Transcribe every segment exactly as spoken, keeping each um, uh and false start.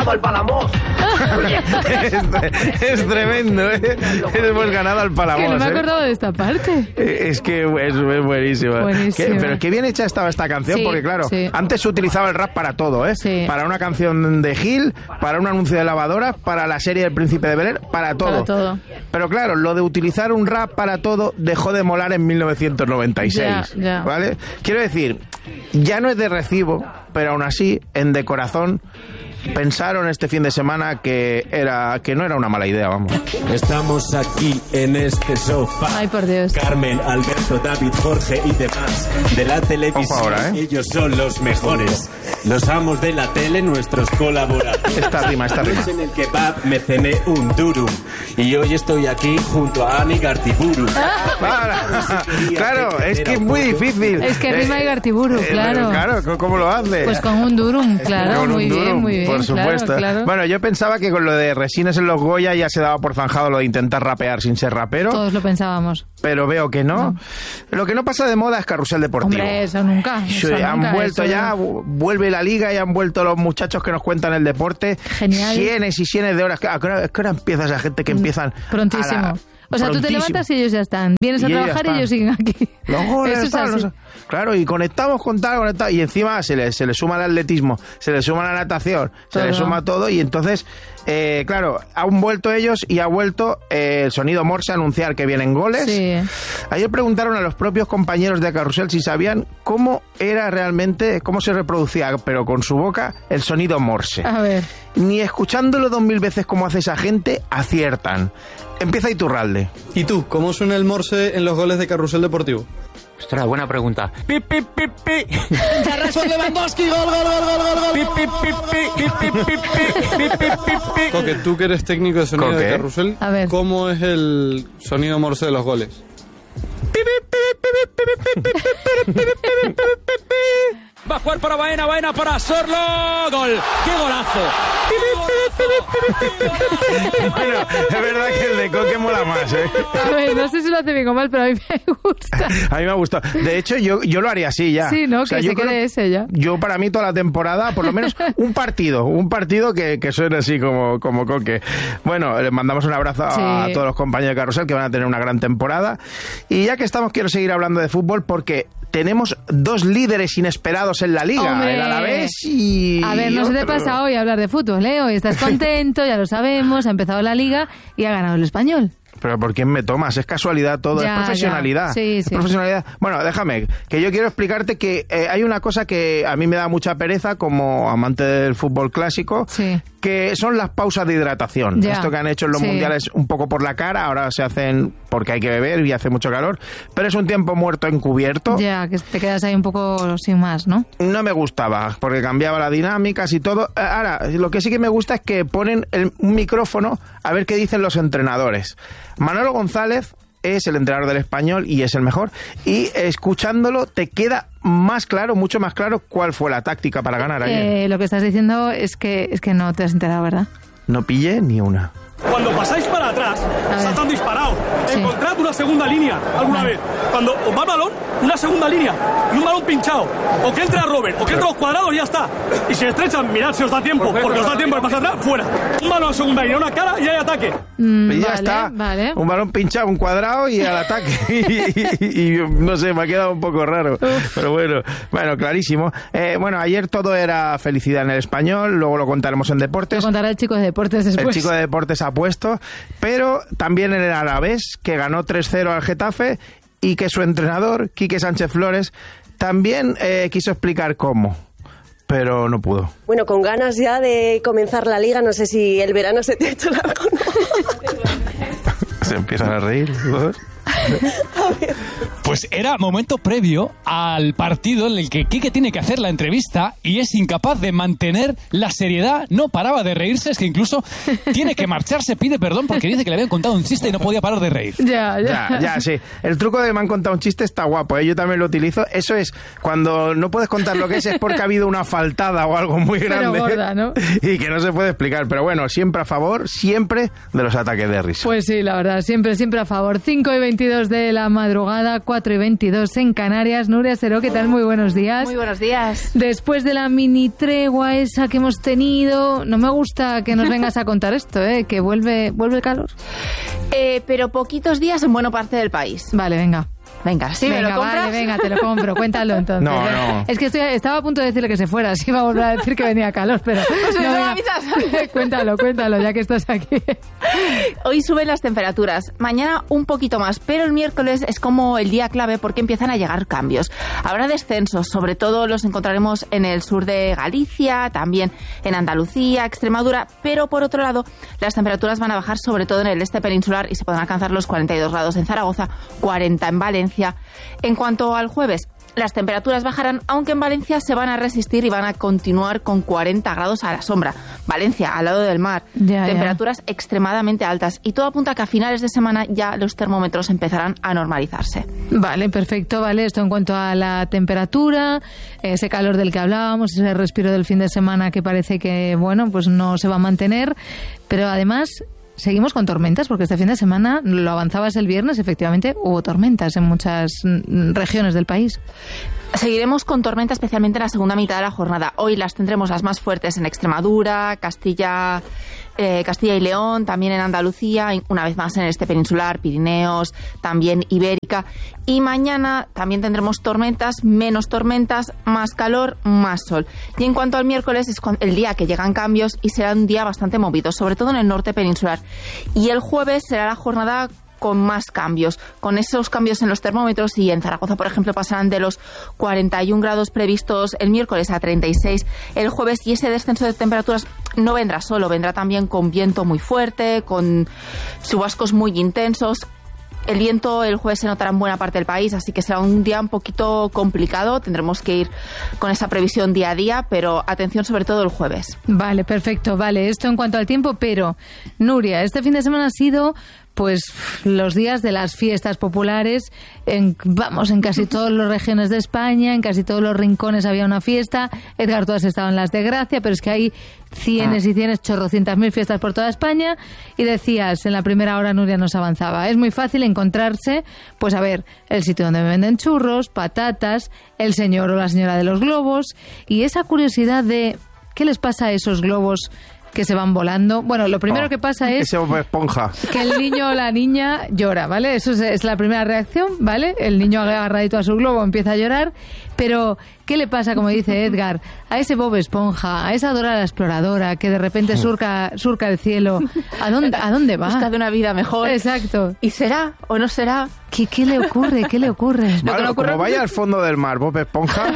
ganado al Palamos. es, es tremendo, ¿eh? Hemos ganado al Palamos. Que no me he ¿eh? acordado de esta parte. Es que es, es buenísima. Buenísima. ¿Qué, pero qué bien hecha estaba esta canción, Sí, porque claro, sí. antes se utilizaba el rap para todo, ¿eh? Sí. Para una canción de Gil, para un anuncio de lavadoras, para la serie del Príncipe de Bel-Air, para todo. Para todo. Pero claro, lo de utilizar un rap para todo dejó de molar en mil novecientos noventa y seis. Ya, ya. ¿Vale? Quiero decir, ya no es de recibo, pero aún así, en De Corazón, pensaron este fin de semana que era que no era una mala idea, vamos. Estamos aquí en este sofá. Ay, por Dios. Carmen, Alberto, David, Jorge y demás de la televisión. Ojo ahora, ¿eh? Ellos son los mejores. Los amos de la tele, nuestros colaboradores. Esta rima, esta rima. En el kebab me cené un durum. Y hoy estoy aquí junto a Ani Gartiburu. Claro, es que es muy difícil. Es que rima y Gartiburu, Eh, claro. Claro, ¿cómo lo hace? Pues con un durum, claro, Con un muy durum, bien, muy bien. por supuesto. Claro, claro. Bueno, yo pensaba que con lo de Resines en los Goya ya se daba por zanjado lo de intentar rapear sin ser rapero, Todos lo pensábamos. pero veo que no. No. Lo que no pasa de moda es Carrusel Deportivo. Hombre, eso nunca. Sí, Eso han nunca, vuelto eso- ya, vu- vuelve la liga y han vuelto los muchachos que nos cuentan el deporte. Genial. Cienes y cienes de horas. ¿A qué hora, a qué hora empieza esa gente que empiezan? Prontísimo. a la- O sea, tú te prontísimo? levantas y ellos ya están. Vienes a Y ellos ya trabajar y están. ellos siguen aquí. Los goles, Eso es tal, no así. sé. Claro, y conectamos con tal, conectado. Y encima se le, se le suma el atletismo, se le suma la natación, se Todo. le suma todo. Y entonces, eh, claro, han vuelto ellos y ha vuelto eh, el sonido Morse a anunciar que vienen goles. Sí. Ayer preguntaron a los propios compañeros de Carrusel si sabían cómo era realmente, cómo se reproducía, pero con su boca, el sonido Morse. A ver. Ni escuchándolo dos mil veces como hace esa gente, aciertan. Empieza Iturralde. ¿Y tú, cómo suena el Morse en los goles de Carrusel Deportivo? Ostras, buena pregunta. Pi, pi, pi, pi. ¡Carrasco Lewandowski! ¡Gol, gol, gol, gol, gol, gol! Pi, pi, pi, pi, pi, pi, pi, pi, pi, pi, pi. Coque, tú que eres técnico de sonido Coque. de Carrusel, A ver. ¿cómo es el sonido Morse de los goles? Va a jugar para Baena, Baena para Sorlo. Gol. ¡Qué golazo! Bueno, es verdad que el de Coque mola más, ¿eh? A ver, no sé si lo hace bien o mal, pero a mí me gusta. A mí me ha gustado. De hecho, yo, yo lo haría así ya. Sí, ¿no? O sea, Que yo se quede creo- ese ya. Yo, para mí, toda la temporada, por lo menos un partido. Un partido que, que suene así como, como Coque. Bueno, les mandamos un abrazo a, Sí. todos los compañeros de Carrusel que van a tener una gran temporada. Y ya que estamos, quiero seguir hablando de fútbol porque tenemos dos líderes inesperados en la Liga. ¡Hombre! El Alavés y... A ver, no se te otro. pasa hoy hablar de fútbol, ¿eh? Hoy estás contento, ya lo sabemos, ha empezado la Liga y ha ganado el Español. Pero ¿por quién me tomas? Es casualidad todo, Ya, es profesionalidad. ya. Sí, es sí. profesionalidad. Bueno, déjame, que yo quiero explicarte que eh, hay una cosa que a mí me da mucha pereza como amante del fútbol clásico, Sí. que son las pausas de hidratación. Ya. Esto que han hecho en los Sí. mundiales un poco por la cara, ahora se hacen porque hay que beber y hace mucho calor, pero es un tiempo muerto encubierto. Ya, que te quedas ahí un poco sin más, ¿no? No me gustaba, porque cambiaba las dinámicas y todo. Eh, Ahora, lo que sí que me gusta es que ponen el- un micrófono a ver qué dicen los entrenadores. Manolo González es el entrenador del Español y es el mejor. Y escuchándolo te queda más claro, mucho más claro, cuál fue la táctica para ganar ayer. Eh, lo que estás diciendo es que, es que no te has enterado, ¿verdad? No pillé ni una. Cuando pasáis para atrás, ver. saltan disparados. Sí. Encontrad una segunda línea alguna Vale. vez. Cuando os va el balón, una segunda línea y un balón pinchado. O que entre a Robert, o que entre a los cuadrados y ya está. Y si estrechan, mirad si os da tiempo, porque os da tiempo de pasar atrás, fuera. Un balón a segunda línea, una cara y hay ataque. Mm, Y ya vale, está. Vale. Un balón pinchado, un cuadrado y al ataque. y, y- y, no sé, me ha quedado un poco raro. Pero bueno, bueno, clarísimo. Eh, bueno, ayer todo era felicidad en el Español, luego lo contaremos en Lo deportes. contará el chico de deportes después. El chico de deportes ha puesto, pero también en el Alavés, que ganó tres cero al Getafe y que su entrenador, Quique Sánchez Flores, también eh, quiso explicar cómo, pero no pudo. Bueno, con ganas ya de comenzar la liga, no sé si el verano se te ha hecho largo o no. Se empiezan a reír los dos. Pues era momento previo al partido en el que Quique tiene que hacer la entrevista y es incapaz de mantener la seriedad. No paraba de reírse, es que incluso tiene que marcharse, pide perdón porque dice que le habían contado un chiste y no podía parar de reír. Ya, ya. Ya, ya, sí. El truco de me han contado un chiste está guapo, ¿eh? Yo también lo utilizo. Eso es, cuando no puedes contar lo que es, es porque ha habido una faltada o algo muy Pero grande. gorda, ¿no? Y que no se puede explicar. Pero bueno, siempre a favor, siempre de los ataques de risa. Pues sí, la verdad, siempre, siempre a favor. cinco y veintidós veintidós de la madrugada, cuatro y veintidós en Canarias. Nuria Seró, ¿qué tal? Muy buenos días. Muy buenos días. Después de la mini tregua esa que hemos tenido, no me gusta que nos vengas a contar esto, ¿eh? Que vuelve, vuelve el calor. Eh, pero poquitos días en buena parte del país. Vale, venga. Venga, ¿sí venga, me lo compras? Vale, venga, te lo compro, cuéntalo entonces. No, no. Es que estoy, estaba a punto de decirle que se fuera, así iba a volver a decir que venía calor, pero... Pues no, no, venga. avisas. Cuéntalo, cuéntalo, ya que estás aquí. Hoy suben las temperaturas, mañana un poquito más, pero el miércoles es como el día clave porque empiezan a llegar cambios. Habrá descensos, sobre todo los encontraremos en el sur de Galicia, también en Andalucía, Extremadura, pero por otro lado, las temperaturas van a bajar sobre todo en el este peninsular y se podrán alcanzar los cuarenta y dos grados en Zaragoza, cuarenta en Valencia. En cuanto al jueves, las temperaturas bajarán, aunque en Valencia se van a resistir y van a continuar con cuarenta grados a la sombra. Valencia, al lado del mar, ya, temperaturas ya. extremadamente altas. Y todo apunta a que a finales de semana ya los termómetros empezarán a normalizarse. Vale, perfecto, vale. Esto en cuanto a la temperatura, ese calor del que hablábamos, ese respiro del fin de semana que parece que, bueno, pues no se va a mantener. Pero además... seguimos con tormentas, porque este fin de semana, lo avanzabas el viernes, efectivamente hubo tormentas en muchas regiones del país. Seguiremos con tormenta, especialmente en la segunda mitad de la jornada. Hoy las tendremos las más fuertes en Extremadura, Castilla, eh, Castilla y León, también en Andalucía, una vez más en el este peninsular, Pirineos, también Ibérica. Y mañana también tendremos tormentas, menos tormentas, más calor, más sol. Y en cuanto al miércoles, es el día que llegan cambios y será un día bastante movido, sobre todo en el norte peninsular. Y el jueves será la jornada con más cambios, con esos cambios en los termómetros, y en Zaragoza, por ejemplo, pasarán de los cuarenta y un grados previstos el miércoles a treinta y seis el jueves, y ese descenso de temperaturas no vendrá solo, vendrá también con viento muy fuerte, con chubascos muy intensos. El viento el jueves se notará en buena parte del país, así que será un día un poquito complicado. Tendremos que ir con esa previsión día a día, pero atención sobre todo el jueves. Vale, perfecto. Vale, esto en cuanto al tiempo, pero Nuria, este fin de semana ha sido... pues los días de las fiestas populares, en, vamos, en casi todas las regiones de España, en casi todos los rincones había una fiesta. Edgar, tú has estado en las de Gracia, pero es que hay cienes y cienes, chorrocientas mil fiestas por toda España. Y decías, en la primera hora Nuria nos avanzaba, es muy fácil encontrarse, pues a ver, el sitio donde venden churros, patatas, el señor o la señora de los globos, y esa curiosidad de qué les pasa a esos globos que se van volando. Bueno, lo primero oh, que pasa es ese Bob Esponja. que el niño o la niña llora, ¿vale? Eso es, es la primera reacción, ¿vale? El niño agarradito a su globo empieza a llorar, pero ¿qué le pasa, como dice Edgar, a ese Bob Esponja, a esa Dora la Exploradora que de repente surca, surca el cielo? ¿A dónde, ¿A dónde va? Busca de una vida mejor. Exacto. ¿Y será o no será? ¿Qué, qué le ocurre? ¿Qué le ocurre? Vale, no ocurre... como vaya al fondo del mar, Bob Esponja...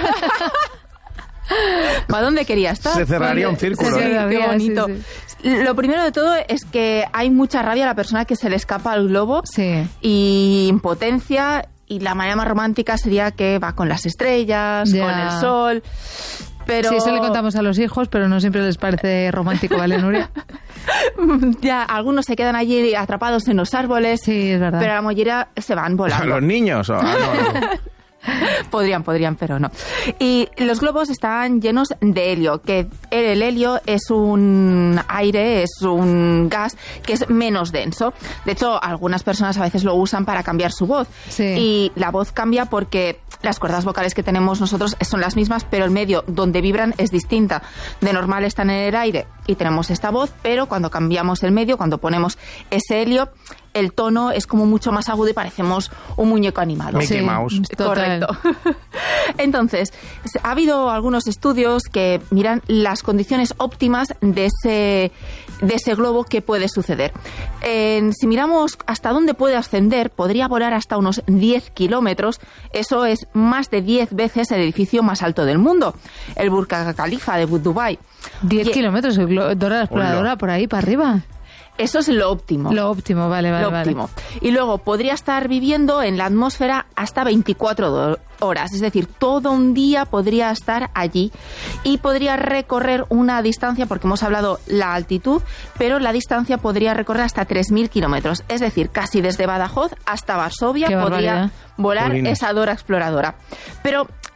¿A dónde quería estar? Se cerraría un círculo. Sí, ¿eh? qué bonito. Sí, sí. Lo primero de todo es que hay mucha rabia a la persona que se le escapa al globo, sí, y impotencia, y la manera más romántica sería que va con las estrellas, ya, con el sol. Pero... sí, eso le contamos a los hijos, pero no siempre les parece romántico, ¿vale, Nuria? Ya, algunos se quedan allí atrapados en los árboles, sí, es verdad, pero la mayoría se van volando. ¿A los niños? Ah, no, no. Podrían, podrían, pero no. Y los globos están llenos de helio, que el helio es un aire, es un gas que es menos denso. De hecho, algunas personas a veces lo usan para cambiar su voz. Sí. Y la voz cambia porque las cuerdas vocales que tenemos nosotros son las mismas, pero el medio donde vibran es distinta. De normal están en el aire y tenemos esta voz, pero cuando cambiamos el medio, cuando ponemos ese helio, el tono es como mucho más agudo y parecemos un muñeco animado. Mickey sí, Mouse. total. Correcto. Entonces, ha habido algunos estudios que miran las condiciones óptimas de ese, de ese globo que puede suceder. Eh, si miramos hasta dónde puede ascender, podría volar hasta unos diez kilómetros. Eso es más de diez veces el edificio más alto del mundo, el Burj Khalifa de Dubái. diez kilómetros, el glo- Dora la Exploradora, por ahí para arriba. Eso es lo óptimo. Lo óptimo, vale, vale, Lo vale. óptimo. Y luego podría estar viviendo en la atmósfera hasta veinticuatro do- horas, es decir, todo un día podría estar allí y podría recorrer una distancia, porque hemos hablado la altitud, pero la distancia podría recorrer hasta tres mil kilómetros, es decir, casi desde Badajoz hasta Varsovia Qué podría barbaridad. volar Jolines. esa Dora Exploradora. Pero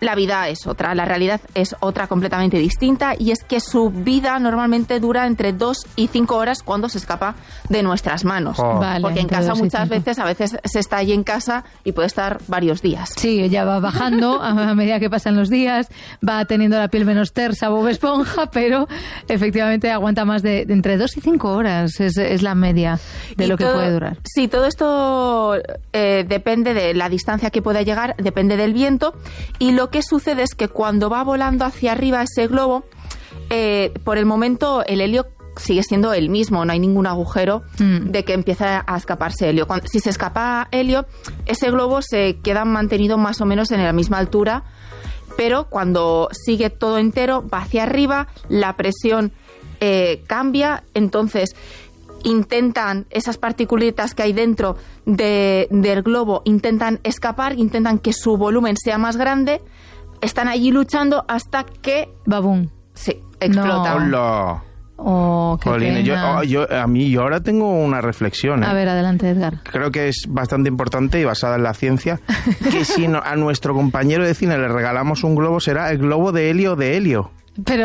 la vida es otra, la realidad es otra completamente distinta, y es que su vida normalmente dura entre dos y cinco horas cuando se escapa de nuestras manos. Oh. Vale, porque en casa muchas cinco. veces, a veces se está allí en casa y puede estar varios días. Sí, ella va bajando a medida que pasan los días, va teniendo la piel menos tersa, Bob Esponja, pero efectivamente aguanta más de, de entre dos y cinco horas, es, es la media de Y lo que todo- puede durar. Sí, todo esto eh, depende de la distancia que pueda llegar, depende del viento, y lo que sucede es que cuando va volando hacia arriba ese globo, eh, por el momento el helio sigue siendo el mismo, no hay ningún agujero Mm. de que empieza a escaparse helio. Cuando, si se escapa helio, ese globo se queda mantenido más o menos en la misma altura, pero cuando sigue todo entero, va hacia arriba, la presión eh, cambia, entonces intentan, esas particulitas que hay dentro de, del globo, intentan escapar, intentan que su volumen sea más grande, están allí luchando hasta que... Babum. Sí, explota. Hola. Oh, qué Jolines, yo, pena. oh, yo- a mí, yo ahora tengo una reflexión. ¿eh? A ver, adelante, Edgar. Creo que es bastante importante y basada en la ciencia, que si no- a nuestro compañero de cine le regalamos un globo, será el globo de helio de helio. Pero...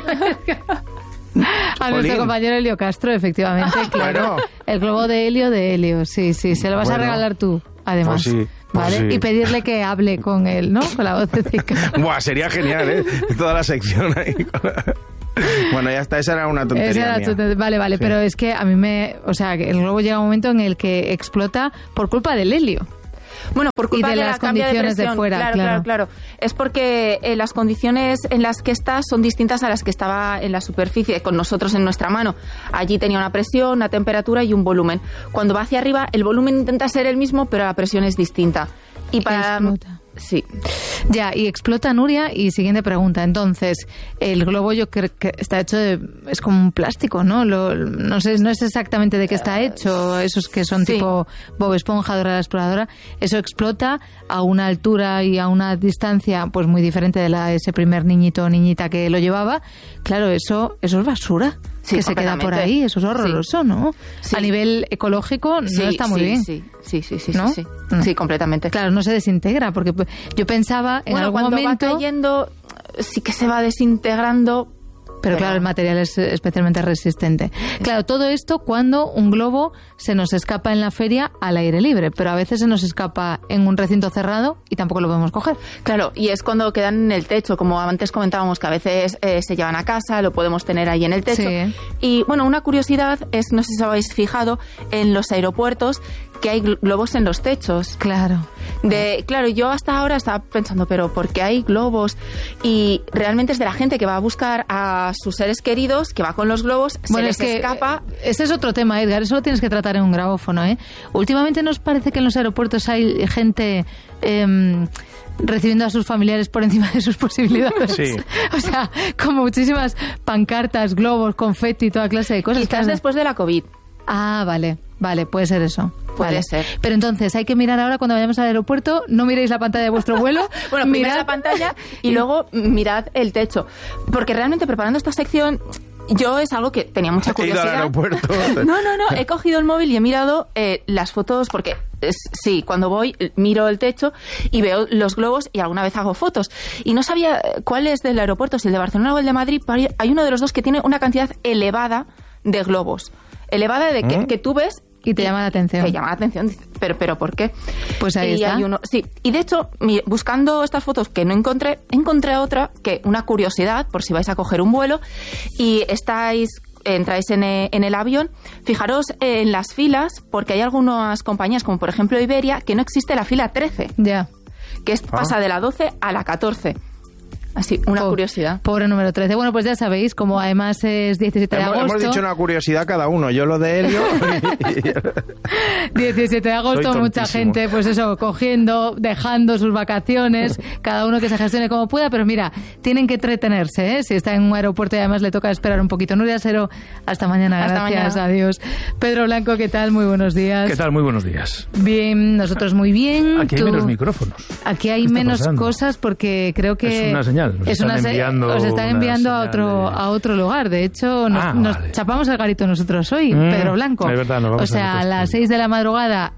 A nuestro Jolín. compañero Helio Castro, efectivamente, claro. Bueno. El globo de helio de Helio, sí, sí, se lo vas a Bueno. regalar tú, además. Pues sí, pues ¿Vale? sí. Y pedirle que hable con él, ¿no? Con la voz de Zika. Buah, sería genial, ¿eh? Toda la sección ahí. con la- Bueno, ya está, esa era una tontería Esa era mía. tu- vale, vale, Sí. pero es que a mí me... O sea, que el globo llega un momento en el que explota por culpa del helio. Bueno, por culpa Y de de, las la cambio condiciones de presión. fuera, claro, claro. claro, claro. Es porque eh, las condiciones en las que está son distintas a las que estaba en la superficie, con nosotros en nuestra mano. Allí tenía una presión, una temperatura y un volumen. Cuando va hacia arriba, el volumen intenta ser el mismo, pero la presión es distinta. Y para... explota. Sí. Ya, y explota, Nuria. Y siguiente pregunta. Entonces, el globo yo creo que está hecho de... Es como un plástico, ¿no? Lo- no sé, no es exactamente de qué está hecho. Esos que son Sí. tipo Bob Esponja, Dora la Exploradora. Eso explota a una altura y a una distancia pues muy diferente de la ese primer niñito o niñita que lo llevaba. Claro, eso, eso es basura. Sí, que se queda por completamente. ahí. Eso es horroroso, ¿no? Sí. A nivel ecológico Sí, no está muy sí, bien. Sí, sí, sí, sí, ¿No? sí, sí. No. Sí, completamente. Claro, no se desintegra, porque pues, yo pensaba en Bueno, algún cuando momento... va cayendo, sí que se va desintegrando. Pero Pero- claro, el material es eh, especialmente resistente. Claro, todo esto cuando un globo se nos escapa en la feria al aire libre, pero a veces se nos escapa en un recinto cerrado y tampoco lo podemos coger. Claro, y es cuando quedan en el techo, como antes comentábamos, que a veces eh, se llevan a casa, lo podemos tener ahí en el techo. Sí. Y bueno, una curiosidad es, no sé si os habéis fijado, en los aeropuertos que hay gl- globos en los techos. Claro. De, claro, yo hasta ahora estaba pensando, pero ¿por qué hay globos? Y realmente es de la gente que va a buscar a sus seres queridos, que va con los globos, se les escapa. eh, ese es otro tema, Edgar, eso lo tienes que tratar en un grabófono, ¿eh? Últimamente nos parece que en los aeropuertos hay gente... em, recibiendo a sus familiares por encima de sus posibilidades. Sí. O sea, con muchísimas pancartas, globos, confeti, toda clase de cosas. Quizás Claro. después de la COVID. Ah, vale, vale, puede ser eso. Puede Vale. ser. Pero entonces hay que mirar ahora cuando vayamos al aeropuerto, no miréis la pantalla de vuestro vuelo. Bueno, primero mirad la pantalla y luego mirad el techo. Porque realmente preparando esta sección, yo es algo que tenía mucha He ido al curiosidad. aeropuerto. No, no, no. He cogido el móvil y he mirado eh, las fotos porque es- sí, cuando voy eh, miro el techo y veo los globos y alguna vez hago fotos. Y no sabía eh, cuál es del aeropuerto, si el de Barcelona o el de Madrid. pero hay- Hay uno de los dos que tiene una cantidad elevada de globos. Elevada de que, ¿Mm? que tú ves y te llama la atención. te llama la atención. Dices, Pero, pero ¿por qué? Pues ahí y está. hay uno, sí. Y de hecho, mi- buscando estas fotos que no encontré, encontré otra que una curiosidad por si vais a coger un vuelo y estáis entráis en, e- en el avión, fijaros en las filas, porque hay algunas compañías, como por ejemplo Iberia, que no existe la fila trece, Ya. que es, pasa de la doce a la catorce. Así, una Po- curiosidad. Pobre número trece. Bueno, pues ya sabéis, como además es diecisiete de Hemos, agosto. hemos dicho una curiosidad cada uno. Yo lo de helio. diecisiete de agosto, Soy mucha tontísimo. gente, pues eso, cogiendo, dejando sus vacaciones, cada uno que se gestione como pueda, pero mira, tienen que entretenerse, ¿eh? Si está en un aeropuerto y además le toca esperar un poquito. Nuria Sero, hasta mañana, Hasta gracias, mañana. adiós. Pedro Blanco, ¿qué tal? Muy buenos días. ¿Qué tal? Muy buenos días. Bien, nosotros muy bien. Aquí hay Tú- menos micrófonos. Aquí hay ¿Qué está menos pasando? cosas porque creo que Es una señal, nos es están una se- enviando os están una enviando a señal otro de- a otro lugar. De hecho, nos, Ah, nos vale. chapamos el garito nosotros hoy, Mm, Pedro Blanco. es verdad, nos vamos o sea, a a otro las estudio. seis de la madrugada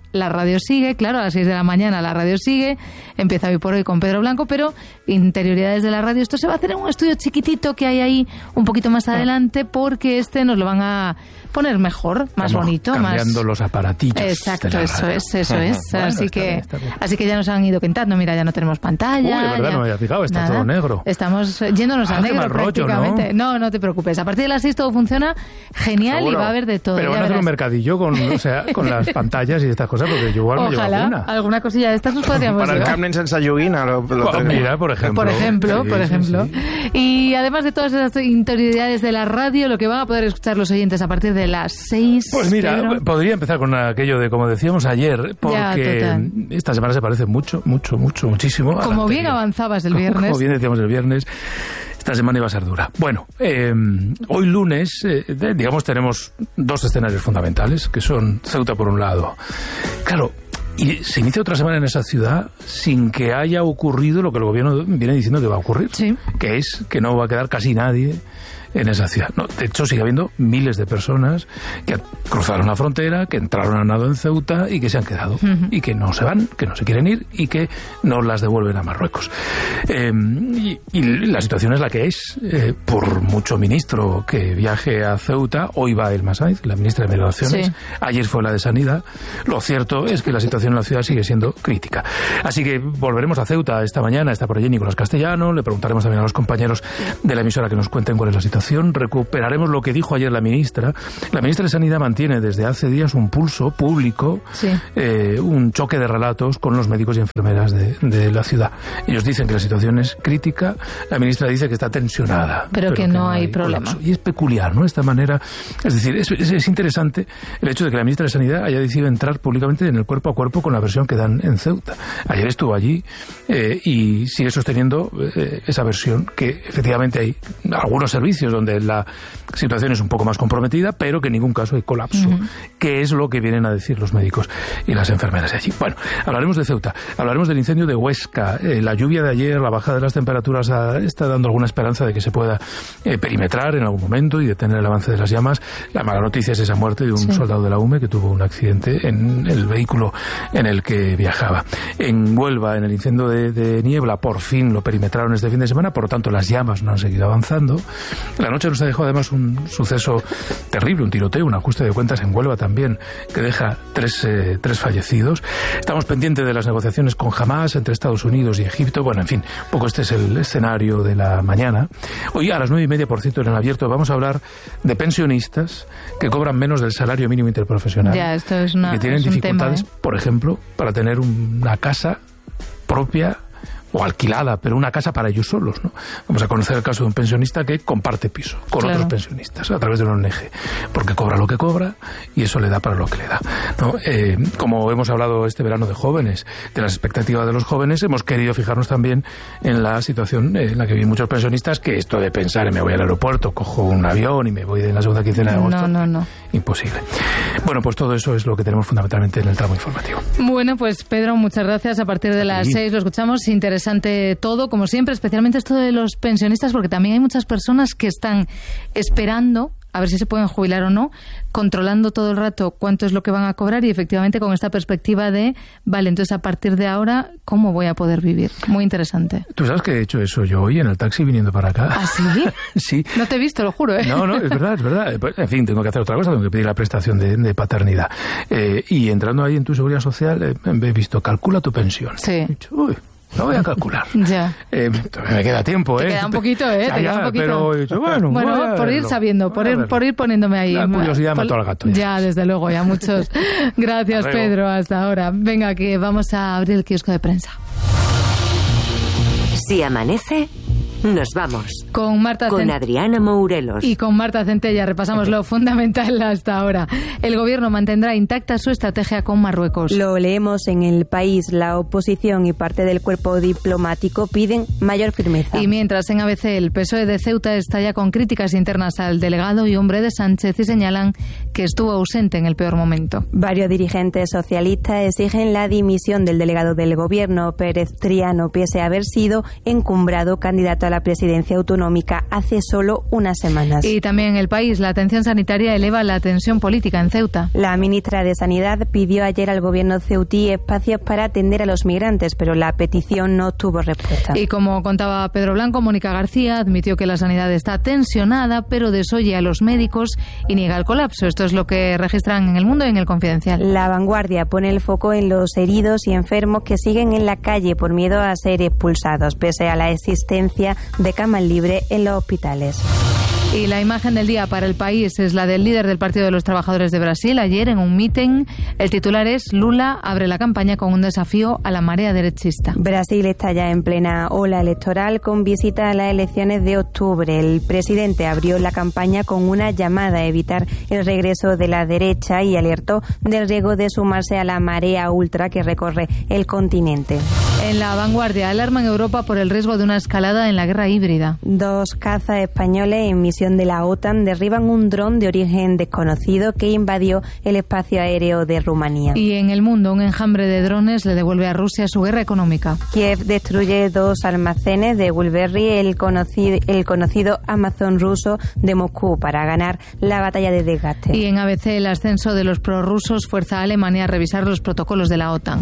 la radio sigue, claro, a las seis de la mañana la radio sigue, empieza hoy por hoy con Pedro Blanco, pero interioridades de la radio, esto se va a hacer en un estudio chiquitito que hay ahí un poquito más adelante, porque este nos lo van a poner mejor, más Estamos bonito, cambiando más... los aparatillos. Exacto, de la eso radio. es, eso es. Bueno, así está que bien, está bien. así que ya nos han ido quitando, mira, ya no tenemos pantalla. Uy, de verdad, ya- no me había fijado, está todo negro. Estamos yéndonos Ah, a qué negro mal rollo, prácticamente. ¿no? ¿no? no, te preocupes. A partir de las seis todo funciona genial Seguro. y va a haber de todo. Pero ya van a hacer un verás. mercadillo con, o sea, con las pantallas y estas cosas, porque yo igual me llevo Ojalá, alguna. alguna cosilla de estas nos podríamos Para el llevar. Camden sense joguina lo, lo Pues tenemos. mira, por ejemplo. Por ejemplo, Sí, por sí, ejemplo. sí. Y además de todas esas interioridades de la radio, lo que van a poder escuchar los oyentes a partir de las seis. Pues mira, Pedro. podría empezar con aquello de, como decíamos ayer, porque total. esta semana se parece mucho, mucho, mucho, muchísimo. a la Como bien anterior. avanzabas el viernes. Como bien decíamos el viernes, esta semana iba a ser dura. Bueno, eh, hoy lunes, eh, digamos, tenemos dos escenarios fundamentales, que son Ceuta por un lado. Claro, y se inicia otra semana en esa ciudad sin que haya ocurrido lo que el gobierno viene diciendo que va a ocurrir, Sí. que es que no va a quedar casi nadie en esa ciudad. No, de hecho, sigue habiendo miles de personas que cruzaron la frontera, que entraron a nado en Ceuta y que se han quedado. Ujú. Y que no se van, que no se quieren ir y que no las devuelven a Marruecos. Eh, y, y la situación es la que es. Eh, por mucho ministro que viaje a Ceuta, hoy va Elma Sainz, la ministra de Migraciones, Sí. ayer fue la de Sanidad. Lo cierto es que la situación en la ciudad sigue siendo crítica. Así que volveremos a Ceuta esta mañana, está por allí Nicolás Castellano, le preguntaremos también a los compañeros de la emisora que nos cuenten cuál es la situación. Recuperaremos lo que dijo ayer la ministra. La ministra de Sanidad mantiene desde hace días un pulso público, Sí. eh, un choque de relatos con los médicos y enfermeras de, de la ciudad. Ellos dicen que la situación es crítica, la ministra dice que está tensionada. Pero que no hay problema. colapso. Y es peculiar, ¿no? Esta manera, es decir, es, es, es interesante el hecho de que la ministra de Sanidad haya decidido entrar públicamente en el cuerpo a cuerpo con la versión que dan en Ceuta. Ayer estuvo allí eh, y sigue sosteniendo eh, esa versión, que efectivamente hay algunos servicios donde la situación es un poco más comprometida, pero que en ningún caso hay colapso, Ujú. que es lo que vienen a decir los médicos y las enfermeras de allí. Bueno, hablaremos de Ceuta, hablaremos del incendio de Huesca, eh, la lluvia de ayer, la bajada de las temperaturas ha, está dando alguna esperanza de que se pueda eh, perimetrar en algún momento y detener el avance de las llamas. La mala noticia es esa muerte de un Sí. soldado de la U M E que tuvo un accidente en el vehículo en el que viajaba. En Huelva, en el incendio de, de Niebla, por fin lo perimetraron este fin de semana, por lo tanto las llamas no han seguido avanzando. La noche nos ha dejado además un suceso terrible, un tiroteo, un ajuste de cuentas en Huelva también, que deja tres, eh, tres fallecidos. Estamos pendientes de las negociaciones con Hamas entre Estados Unidos y Egipto. Bueno, en fin, un poco este es el escenario de la mañana. Hoy a las nueve y media, por cierto, en el abierto vamos a hablar de pensionistas que cobran menos del salario mínimo interprofesional. Ya, esto es una- y que tienen es un dificultades, tema, ¿eh? por ejemplo, para tener una casa propia o alquilada, pero una casa para ellos solos, ¿no? Vamos a conocer el caso de un pensionista que comparte piso con Claro. otros pensionistas a través de una O N G, porque cobra lo que cobra y eso le da para lo que le da, ¿no? Eh, como hemos hablado este verano de jóvenes, de las expectativas de los jóvenes, hemos querido fijarnos también en la situación en la que viven muchos pensionistas, que esto de pensar en me voy al aeropuerto, cojo un avión y me voy en la segunda quincena de agosto, No, no, no. imposible. Bueno, pues todo eso es lo que tenemos fundamentalmente en el tramo informativo. Bueno, pues Pedro, muchas gracias. A partir de las Sí. seis lo escuchamos. Interesante todo, como siempre, especialmente esto de los pensionistas, porque también hay muchas personas que están esperando a ver si se pueden jubilar o no, controlando todo el rato cuánto es lo que van a cobrar y efectivamente con esta perspectiva de, vale, entonces a partir de ahora, ¿cómo voy a poder vivir? Muy interesante. ¿Tú sabes que he hecho eso yo hoy en el taxi viniendo para acá? ¿Ah, sí? Sí. No te he visto, lo juro, ¿eh? No, no, es verdad, es verdad. En fin, tengo que hacer otra cosa, tengo que pedir la prestación de, de paternidad. Eh, y entrando ahí en tu seguridad social, eh, he visto, calcula tu pensión. Sí. He dicho, uy, no voy a calcular. Ya. Eh, me queda tiempo, Te ¿eh? queda un poquito, ¿eh? Ya, Te queda ya, un poquito. Pero he dicho, bueno, Bueno, voy a por ir verlo, sabiendo, por voy a ir, verlo. por ir poniéndome ahí. La curiosidad mató al gato, ya Ya, sabes. desde luego, ya muchos. Gracias, Hasta luego. Pedro, hasta ahora. Venga, que vamos a abrir el kiosco de prensa. Si amanece, nos vamos. Con Marta Con Cent- Adriana Mourelos. Y con Marta Centella repasamos lo fundamental hasta ahora. El gobierno mantendrá intacta su estrategia con Marruecos. Lo leemos en El País. La oposición y parte del cuerpo diplomático piden mayor firmeza. Y mientras en A B C el P S O E de Ceuta está ya con críticas internas al delegado y hombre de Sánchez y señalan que estuvo ausente en el peor momento. Varios dirigentes socialistas exigen la dimisión del delegado del gobierno, Pérez Triano, pese a haber sido encumbrado candidato a la presidencia autonómica hace solo unas semanas. Y también en el país, la atención sanitaria eleva la tensión política en Ceuta. La ministra de Sanidad pidió ayer al gobierno ceutí espacios para atender a los migrantes, pero la petición no tuvo respuesta. Y como contaba Pedro Blanco, Mónica García admitió que la sanidad está tensionada, pero desoye a los médicos y niega el colapso. Esto es lo que registran en El Mundo y en El Confidencial. La Vanguardia pone el foco en los heridos y enfermos que siguen en la calle por miedo a ser expulsados, pese a la existencia de camas libres en los hospitales. Y la imagen del día para el país es la del líder del Partido de los Trabajadores de Brasil. Ayer, en un mitin, el titular es: Lula abre la campaña con un desafío a la marea derechista. Brasil está ya en plena ola electoral con visita a las elecciones de octubre. El presidente abrió la campaña con una llamada a evitar el regreso de la derecha y alertó del riesgo de sumarse a la marea ultra que recorre el continente. En La Vanguardia, alarma en Europa por el riesgo de una escalada en la guerra híbrida. Dos cazas españoles en misión de la OTAN derriban un dron de origen desconocido que invadió el espacio aéreo de Rumanía. Y en El Mundo, un enjambre de drones le devuelve a Rusia su guerra económica. Kiev destruye dos almacenes de Woolverry, el conocido, el conocido Amazon ruso de Moscú, para ganar la batalla de desgaste. Y en A B C, el ascenso de los prorrusos fuerza a Alemania a revisar los protocolos de la OTAN.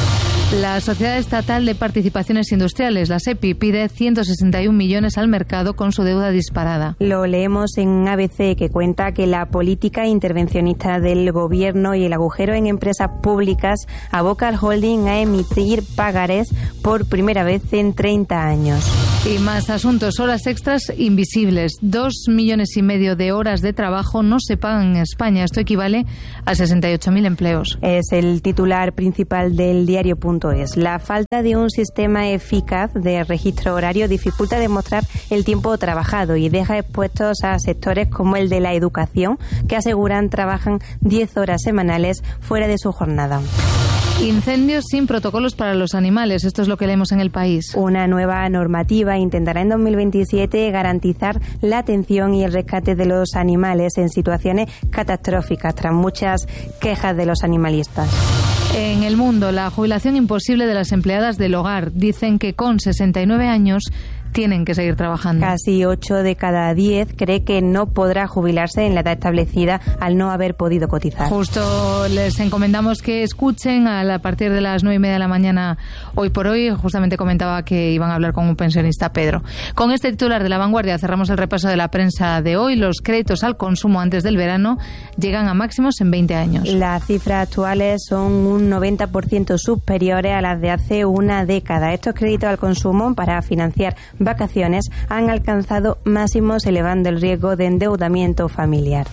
La Sociedad Estatal de Participaciones Industriales, la SEPI, pide ciento sesenta y un millones al mercado con su deuda disparada. Lo leemos en A B C, que cuenta que la política intervencionista del gobierno y el agujero en empresas públicas aboca al holding a emitir pagarés por primera vez en treinta años. Y más asuntos, horas extras invisibles. Dos millones y medio de horas de trabajo no se pagan en España. Esto equivale a sesenta y ocho mil empleos. Es el titular principal del diario punto es. La falta de un sistema eficaz de registro horario dificulta demostrar el tiempo trabajado y deja expuestos a sectores como el de la educación, que aseguran trabajan diez horas semanales fuera de su jornada. Incendios sin protocolos para los animales. Esto es lo que leemos en El País. Una nueva normativa intentará en dos mil veintisiete garantizar la atención y el rescate de los animales en situaciones catastróficas, tras muchas quejas de los animalistas. En El Mundo, la jubilación imposible de las empleadas del hogar. Dicen que con sesenta y nueve años tienen que seguir trabajando. Casi ocho de cada diez cree que no podrá jubilarse en la edad establecida al no haber podido cotizar. Justo les encomendamos que escuchen a, la, a partir de las nueve y media de la mañana hoy por hoy. Justamente comentaba que iban a hablar con un pensionista, Pedro. Con este titular de La Vanguardia cerramos el repaso de la prensa de hoy. Los créditos al consumo antes del verano llegan a máximos en veinte años. Las cifras actuales son un noventa por ciento superiores a las de hace una década. Estos créditos al consumo para financiar vacaciones han alcanzado máximos, elevando el riesgo de endeudamiento familiar.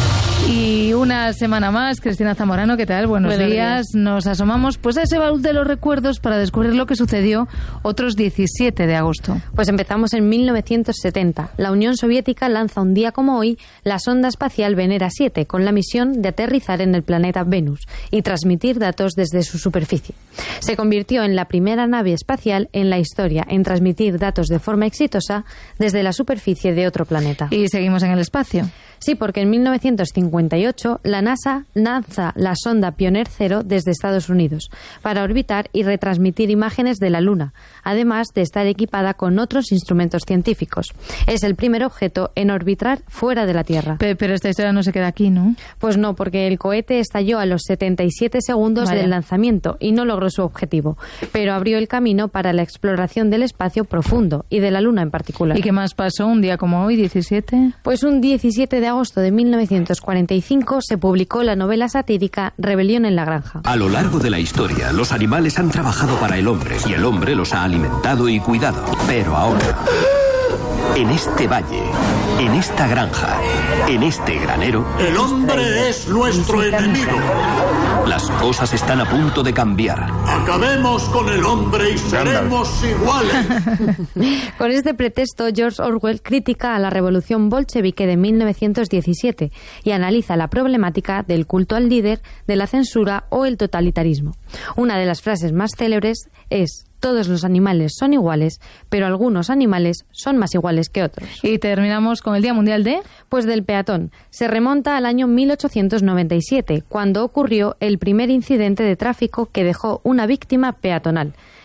Y una semana más, Cristina Zamorano, ¿qué tal? Buenos, Buenos días. días. Nos asomamos pues a ese baúl de los recuerdos para descubrir lo que sucedió otros diecisiete de agosto. Pues empezamos en mil novecientos setenta. La Unión Soviética lanza un día como hoy la sonda espacial Venera siete con la misión de aterrizar en el planeta Venus y transmitir datos desde su superficie. Se convirtió en la primera nave espacial en la historia en transmitir datos de forma exitosa desde la superficie de otro planeta. Y seguimos en el espacio. Sí, porque en mil novecientos cincuenta y ocho la NASA lanza la sonda Pioneer cero desde Estados Unidos para orbitar y retransmitir imágenes de la Luna, además de estar equipada con otros instrumentos científicos. Es el primer objeto en orbitar fuera de la Tierra. Pero, pero esta historia no se queda aquí, ¿no? Pues no, porque el cohete estalló a los setenta y siete segundos Vaya. del lanzamiento y no logró su objetivo, pero abrió el camino para la exploración del espacio profundo y de la Luna en particular. ¿Y qué más pasó un día como hoy, diecisiete? Pues un diecisiete de agosto de mil novecientos cuarenta y cinco se publicó la novela satírica Rebelión en la granja. A lo largo de la historia, los animales han trabajado para el hombre y el hombre los ha alimentado y cuidado. Pero ahora, en este valle, en esta granja, en este granero, el hombre es nuestro enemigo. Las cosas están a punto de cambiar. Acabemos con el hombre y seremos iguales. Con este pretexto, George Orwell critica a la revolución bolchevique de mil novecientos diecisiete y analiza la problemática del culto al líder, de la censura o el totalitarismo. Una de las frases más célebres es: todos los animales son iguales, pero algunos animales son más iguales que otros. Y terminamos con el Día Mundial de... Pues del peatón. Se remonta al año mil ochocientos noventa y siete, cuando ocurrió el primer incidente de tráfico que dejó una víctima peatonal.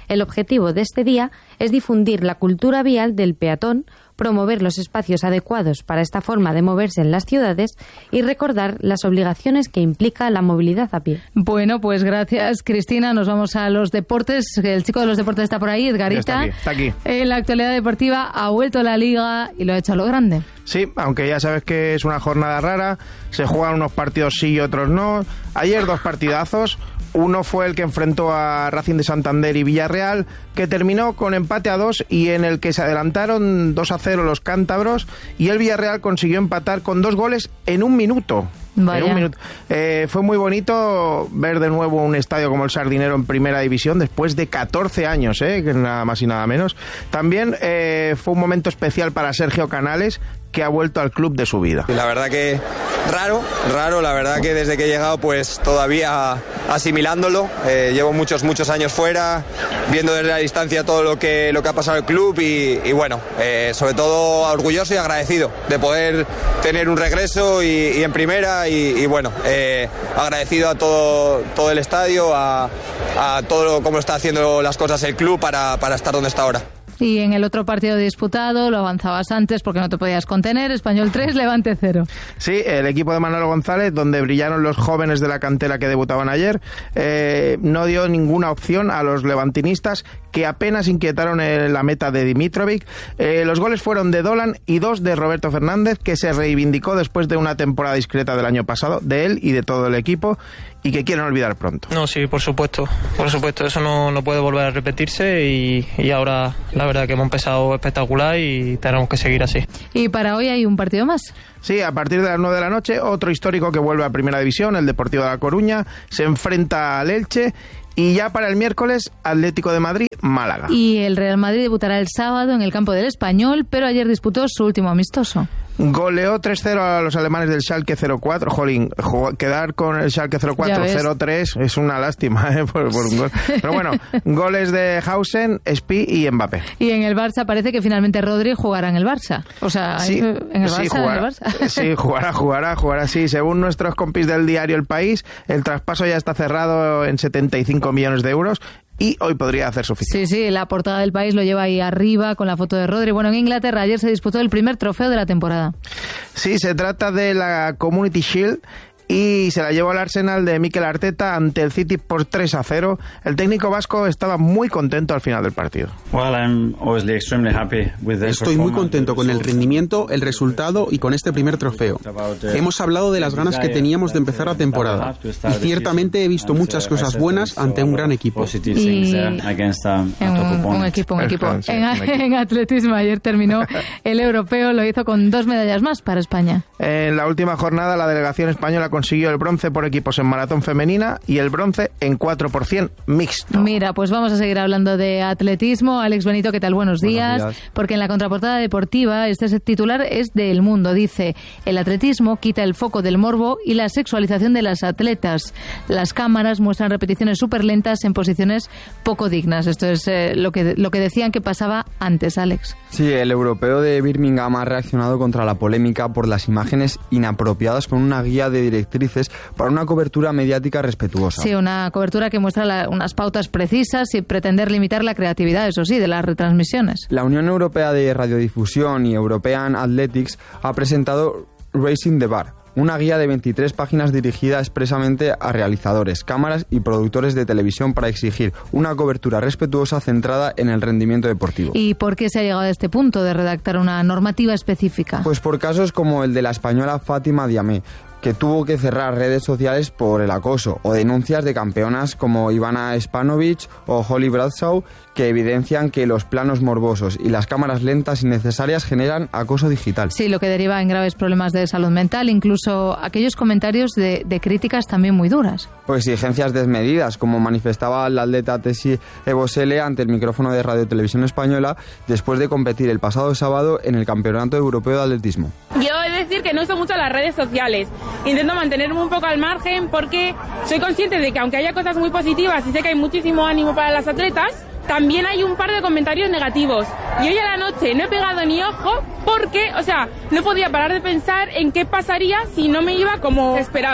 El objetivo de este día es difundir la cultura vial del peatón, promover los espacios adecuados para esta forma de moverse en las ciudades y recordar las obligaciones que implica la movilidad a pie. Bueno, pues gracias, Cristina. Nos vamos a los deportes. El chico de los deportes está por ahí, Edgarita. Está aquí, está aquí. En la actualidad deportiva ha vuelto la Liga y lo ha hecho a lo grande. Sí, aunque ya sabes que es una jornada rara, se juegan unos partidos sí y otros no. Ayer dos partidazos. Uno fue el que enfrentó a Racing de Santander y Villarreal, que terminó con empate a dos y en el que se adelantaron dos a cero los cántabros y el Villarreal consiguió empatar con dos goles en un minuto. Vaya. En un minuto. Eh, fue muy bonito ver de nuevo un estadio como el Sardinero en primera división después de catorce años, eh, que nada más y nada menos. También eh, fue un momento especial para Sergio Canales, que ha vuelto al club de su vida. La verdad que raro, raro, la verdad que desde que he llegado pues todavía asimilándolo, eh, llevo muchos, muchos años fuera, viendo desde la distancia todo lo que, lo que ha pasado el club y, y bueno, eh, sobre todo orgulloso y agradecido de poder tener un regreso y, y en primera y, y bueno, eh, agradecido a todo, todo el estadio, a, a todo lo, cómo está haciendo las cosas el club para, para estar donde está ahora. Y en el otro partido disputado, lo avanzabas antes porque no te podías contener, Español tres, Levante cero. Sí, el equipo de Manolo González, donde brillaron los jóvenes de la cantera que debutaban ayer, eh, no dio ninguna opción a los levantinistas, que apenas inquietaron en la meta de Dimitrovic. Eh, los goles fueron de Dolan y dos de Roberto Fernández, que se reivindicó después de una temporada discreta del año pasado, de él y de todo el equipo, y que quieren olvidar pronto. No, sí, por supuesto, por supuesto, eso no, no puede volver a repetirse y, y ahora la verdad que hemos empezado espectacular y tenemos que seguir así. Y para hoy hay un partido más. Sí, a partir de las nueve de la noche, otro histórico que vuelve a Primera División, el Deportivo de La Coruña, se enfrenta al Elche. Y ya para el miércoles, Atlético de Madrid, Málaga. Y el Real Madrid debutará el sábado en el campo del Español, pero ayer disputó su último amistoso. Goleó tres cero a los alemanes del Schalke cero cuatro. Jolín, quedar con el Schalke cero cuatro, cero tres es una lástima, ¿eh? por, por un gol. Pero bueno, goles de Hausen, Spi y Mbappé. Y en el Barça parece que finalmente Rodri jugará en el Barça. O sea, sí, en el Barça, sí, jugará, en el Barça. Sí, jugará, jugará, jugará, sí. Según nuestros compis del diario El País, el traspaso ya está cerrado en setenta y cinco millones de euros. Y hoy podría hacer su ficha. Sí, sí, la portada del País lo lleva ahí arriba con la foto de Rodri. Bueno, en Inglaterra ayer se disputó el primer trofeo de la temporada. Sí, se trata de la Community Shield y se la llevó al Arsenal de Mikel Arteta ante el City por tres a cero. El técnico vasco estaba muy contento al final del partido. Estoy muy contento con el rendimiento, el resultado y con este primer trofeo. Hemos hablado de las ganas que teníamos de empezar la temporada y ciertamente he visto muchas cosas buenas ante un gran equipo. Y en un, un equipo, un equipo. En, en atletismo ayer terminó el europeo, lo hizo con dos medallas más para España. En la última jornada la delegación española consiguió el bronce por equipos en maratón femenina y el bronce en cuatro por cien mixto. Mira, pues vamos a seguir hablando de atletismo. Alex Benito, ¿qué tal? Buenos días. Buenos días. Porque en la contraportada deportiva este titular es de El Mundo. Dice, el atletismo quita el foco del morbo y la sexualización de las atletas. Las cámaras muestran repeticiones súper lentas en posiciones poco dignas. Esto es eh, lo que lo que decían que pasaba antes, Alex. Sí, el europeo de Birmingham ha reaccionado contra la polémica por las imágenes inapropiadas con una guía de directrices para una cobertura mediática respetuosa. Sí, una cobertura que muestra la, unas pautas precisas y pretender limitar la creatividad, eso sí, de las retransmisiones. La Unión Europea de Radiodifusión y European Athletics ha presentado Raising the Bar, una guía de veintitrés páginas dirigida expresamente a realizadores, cámaras y productores de televisión para exigir una cobertura respetuosa centrada en el rendimiento deportivo. ¿Y por qué se ha llegado a este punto de redactar una normativa específica? Pues por casos como el de la española Fátima Diamé, que tuvo que cerrar redes sociales por el acoso, o denuncias de campeonas como Ivana Spanovic o Holly Bradshaw, que evidencian que los planos morbosos y las cámaras lentas innecesarias generan acoso digital. Sí, lo que deriva en graves problemas de salud mental, incluso aquellos comentarios de, de críticas también muy duras. O exigencias desmedidas, como manifestaba la atleta Tessie Ebosele ante el micrófono de Radio Televisión Española después de competir el pasado sábado en el Campeonato Europeo de Atletismo. Yo he de decir que no uso mucho las redes sociales. Intento mantenerme un poco al margen porque soy consciente de que aunque haya cosas muy positivas y sé que hay muchísimo ánimo para las atletas, también hay un par de comentarios negativos. Y hoy a la noche no he pegado ni ojo porque, o sea, no podía parar de pensar en qué pasaría si no me iba como esperaba.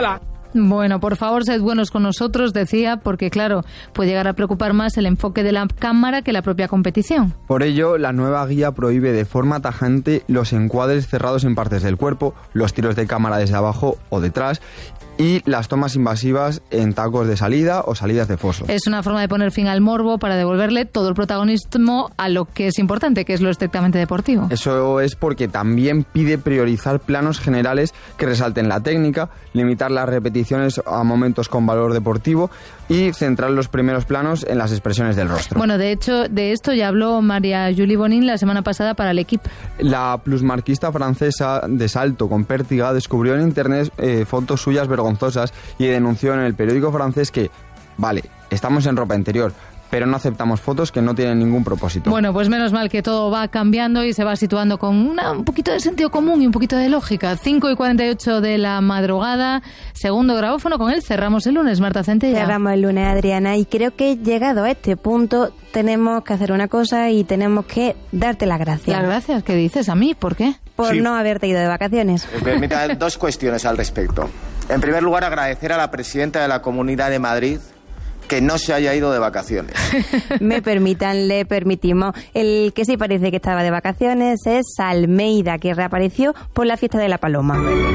Bueno, por favor, sed buenos con nosotros, decía, porque claro, puede llegar a preocupar más el enfoque de la cámara que la propia competición. Por ello, la nueva guía prohíbe de forma tajante los encuadres cerrados en partes del cuerpo, los tiros de cámara desde abajo o detrás y las tomas invasivas en tacos de salida o salidas de foso. Es una forma de poner fin al morbo para devolverle todo el protagonismo a lo que es importante, que es lo estrictamente deportivo. Eso es porque también pide priorizar planos generales que resalten la técnica, limitar las repeticiones a momentos con valor deportivo y centrar los primeros planos en las expresiones del rostro. Bueno, de hecho, de esto ya habló María Julie Bonin la semana pasada para el equipo. La plusmarquista francesa de salto con pértiga descubrió en internet eh, fotos suyas vergonzosas y denunció en el periódico francés que, vale, estamos en ropa interior, pero no aceptamos fotos que no tienen ningún propósito. Bueno, pues menos mal que todo va cambiando y se va situando con una, un poquito de sentido común y un poquito de lógica. cinco y cuarenta y ocho de la madrugada, segundo grabófono, con él cerramos el lunes, Marta Centella. Cerramos el lunes, Adriana, y creo que llegado a este punto tenemos que hacer una cosa y tenemos que darte las gracias. Las gracias, ¿qué dices? ¿A mí? ¿Por qué? Por Sí. no haberte ido de vacaciones. Permítame dos cuestiones al respecto. En primer lugar, agradecer a la presidenta de la Comunidad de Madrid que no se haya ido de vacaciones. Me permitan, le permitimos. El que sí parece que estaba de vacaciones es Almeida, que reapareció por la fiesta de la Paloma.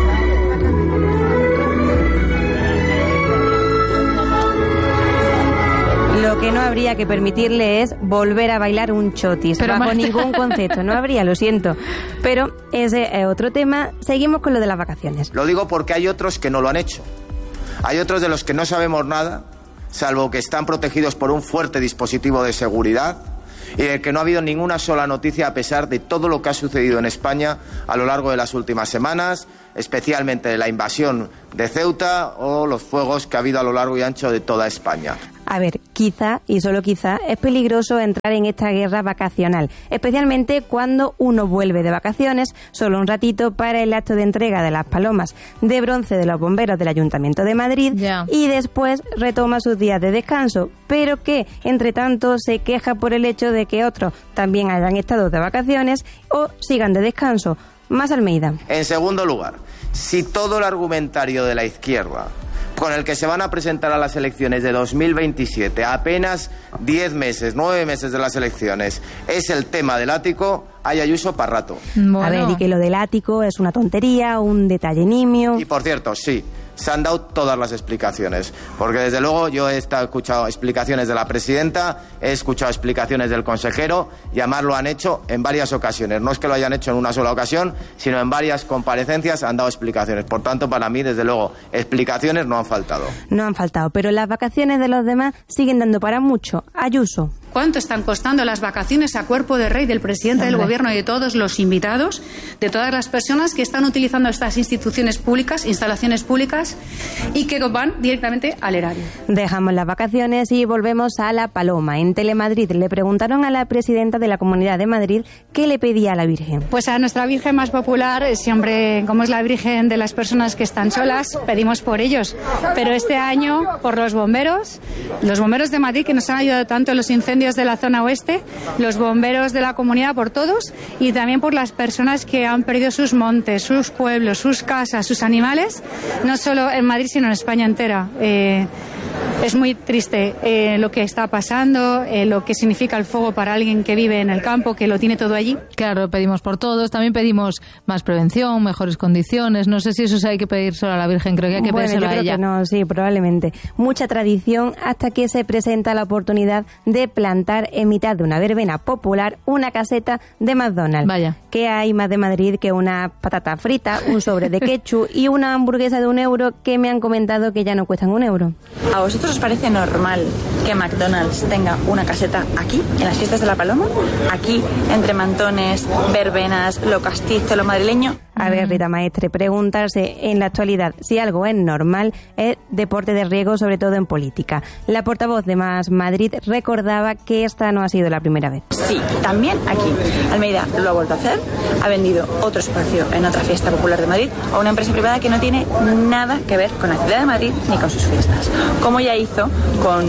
Lo que no habría que permitirle es volver a bailar un chotis, Pero bajo Marta... ningún concepto. No habría, lo siento. Pero ese es otro tema. Seguimos con lo de las vacaciones. Lo digo porque hay otros que no lo han hecho. Hay otros de los que no sabemos nada, salvo que están protegidos por un fuerte dispositivo de seguridad y de que no ha habido ninguna sola noticia a pesar de todo lo que ha sucedido en España a lo largo de las últimas semanas, especialmente de la invasión de Ceuta o los fuegos que ha habido a lo largo y ancho de toda España. A ver, quizá, y solo quizá, es peligroso entrar en esta guerra vacacional, especialmente cuando uno vuelve de vacaciones solo un ratito para el acto de entrega de las palomas de bronce de los bomberos del Ayuntamiento de Madrid Ya. y después retoma sus días de descanso, pero que, entre tanto, se queja por el hecho de que otros también hayan estado de vacaciones o sigan de descanso. Más Almeida. En segundo lugar, si todo el argumentario de la izquierda con el que se van a presentar a las elecciones de dos mil veintisiete, apenas diez meses, nueve meses de las elecciones, es el tema del ático, hay Ayuso para rato. Bueno. A ver, y que lo del ático es una tontería, un detalle nimio. Y por cierto, sí, se han dado todas las explicaciones, porque desde luego yo he estado, escuchado explicaciones de la presidenta, he escuchado explicaciones del consejero y además lo han hecho en varias ocasiones. No es que lo hayan hecho en una sola ocasión, sino en varias comparecencias han dado explicaciones. Por tanto, para mí, desde luego, explicaciones no han faltado. No han faltado, pero las vacaciones de los demás siguen dando para mucho. Ayuso. ¿Cuánto están costando las vacaciones a cuerpo de rey del presidente del gobierno y de todos los invitados, de todas las personas que están utilizando estas instituciones públicas, instalaciones públicas y que van directamente al erario? Dejamos las vacaciones y volvemos a La Paloma. En Telemadrid le preguntaron a la presidenta de la Comunidad de Madrid qué le pedía a la Virgen. Pues a nuestra Virgen más popular, siempre como es la Virgen de las personas que están solas, pedimos por ellos. Pero este año por los bomberos, los bomberos de Madrid que nos han ayudado tanto en los incendios de la zona oeste, los bomberos de la comunidad, por todos, y también por las personas que han perdido sus montes, sus pueblos, sus casas, sus animales, no solo en Madrid sino en España entera. Eh, es muy triste eh, lo que está pasando, eh, lo que significa el fuego para alguien que vive en el campo, que lo tiene todo allí. Claro, pedimos por todos, también pedimos más prevención, mejores condiciones. No sé si eso hay que pedir solo a la Virgen, creo que hay que bueno, pedírselo yo creo a ella. Que no, sí, probablemente. Mucha tradición hasta que se presenta la oportunidad de plantar en mitad de una verbena popular una caseta de McDonald's. Vaya. ¿Qué hay más de Madrid que una patata frita, un sobre de ketchup y una hamburguesa de un euro que me han comentado que ya no cuestan un euro? ¿A vosotros os parece normal que McDonald's tenga una caseta aquí, en las fiestas de la Paloma? Aquí, entre mantones, verbenas, lo castizo, lo madrileño. A ver, Rita Maestre, preguntarse en la actualidad si algo es normal es deporte de riesgo, sobre todo en política. La portavoz de Más Madrid recordaba que esta no ha sido la primera vez. Sí, también aquí. Almeida lo ha vuelto a hacer, ha vendido otro espacio en otra fiesta popular de Madrid a una empresa privada que no tiene nada que ver con la ciudad de Madrid ni con sus fiestas. Como ya hizo con Uber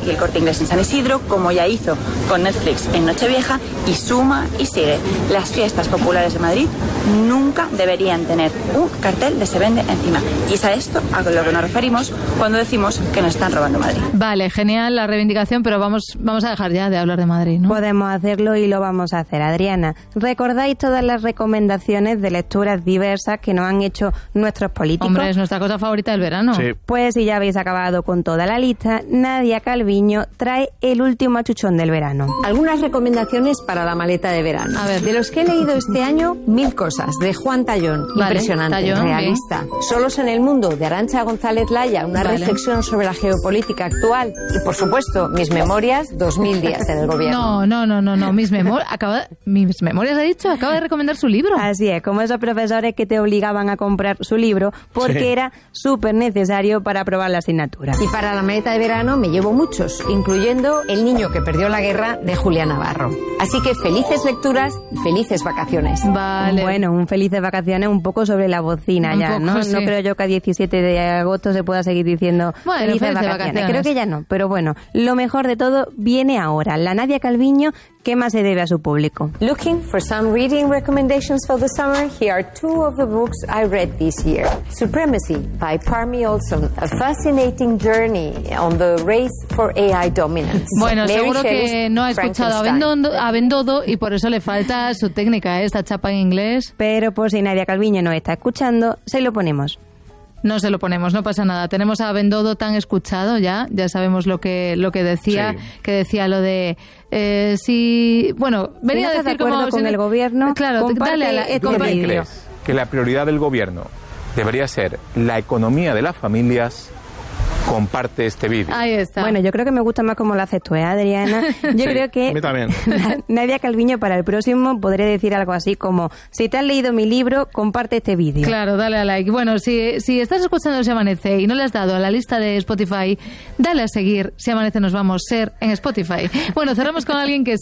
y el Corte Inglés en San Isidro, como ya hizo con Netflix en Nochevieja, y suma y sigue. Las fiestas populares de Madrid nunca deberían tener un cartel de se vende encima. Y es a esto a lo que nos referimos cuando decimos que nos están robando Madrid. Vale, genial la reivindicación, pero vamos, vamos a dejar ya de hablar de Madrid, ¿no? Podemos hacerlo y lo vamos a hacer, Adriana. ¿Recordáis todas las recomendaciones de lecturas diversas que nos han hecho nuestros políticos? Hombre, es nuestra cosa favorita del verano. Sí. Pues si ya habéis acabado con toda la lista, Nadia Calviño trae el último achuchón del verano. Algunas recomendaciones para la maleta de verano. A ver. De los que he leído este año, Mil cosas, de Juan Tallón. Vale, Impresionante, Tallón, realista. bien. Solos en el mundo, de Arantxa González Laya, una Vale. reflexión sobre la geopolítica actual. Y, por supuesto, Mis memorias, dos mil días en el gobierno. No, no, no, no, no. Mis, memor acaba, mis memorias, ha dicho, acaba de recomendar su libro. Así es, como esos profesores que te obligaban a comprar su libro porque Sí. era súper necesario para aprobar la asignatura. Y para la maleta de verano me llevo muchos, incluyendo El niño que perdió la guerra, de Julia Navarro. Así que felices lecturas y felices vacaciones. Vale. Bueno, un felices vacaciones un poco sobre la bocina Un ya, poco, ¿no? sí. No creo yo que a diecisiete de agosto se pueda seguir diciendo Bueno, felices, felices vacaciones. vacaciones. Creo que ya no, pero bueno, lo mejor de todo viene ahora. La Nadia Calviño, ¿qué más se debe a su público? Looking for some reading recommendations for the summer? Here are two of the books I read this year. Supremacy by Parmi Olson, a fascinating journey on the race for A I dominance. Bueno, Mary seguro que Shelley's no ha escuchado a Frankenstein. Bendodo, a Bendodo y por eso le falta su técnica, ¿eh? Esta chapa en inglés. Pero por si Nadia Calviño nos está escuchando, se lo ponemos. No se lo ponemos, no pasa nada. Tenemos a Bendodo tan escuchado ya, ya sabemos lo que lo que decía, Sí. que decía lo de eh, si bueno, venía Si no a estás de decir como acuerdo con el gobierno, claro, comparte dale a la, este ¿Tú también vídeo. crees que la prioridad del gobierno debería ser la economía de las familias? Comparte este vídeo. Ahí está. Bueno, yo creo que me gusta más como lo haces tú, ¿eh, Adriana? Yo Sí, creo que a mí también. Nadia Calviño para el próximo podré decir algo así como: si te has leído mi libro, comparte este vídeo. Claro, dale a like. Bueno, si, si estás escuchando Si Amanece y no le has dado a la lista de Spotify, dale a seguir Si Amanece Nos Vamos Ser en Spotify. Bueno, cerramos con alguien que